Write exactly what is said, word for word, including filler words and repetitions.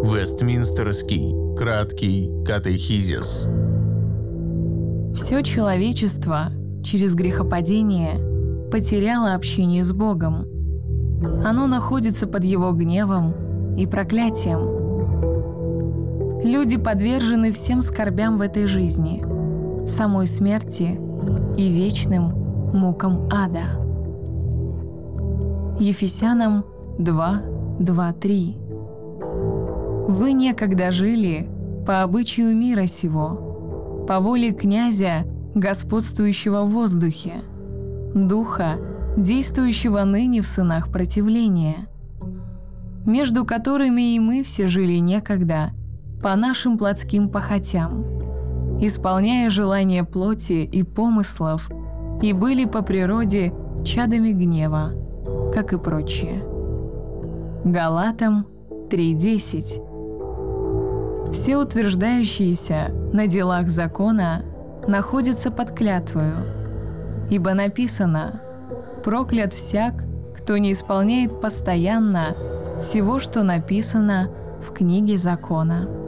Вестминстерский краткий катехизис. Все человечество через грехопадение потеряло общение с Богом. Оно находится под Его гневом и проклятием. Люди подвержены всем скорбям в этой жизни, самой смерти и вечным мукам ада. Ефесянам два, два, три. Вы некогда жили по обычаю мира сего, по воле князя, господствующего в воздухе, духа, действующего ныне в сынах противления, между которыми и мы все жили некогда по нашим плотским похотям, исполняя желания плоти и помыслов, и были по природе чадами гнева, как и прочие. Галатам три десять. Все утверждающиеся на делах закона находятся под клятвою, ибо написано: «Проклят всяк, кто не исполняет постоянно всего, что написано в книге закона».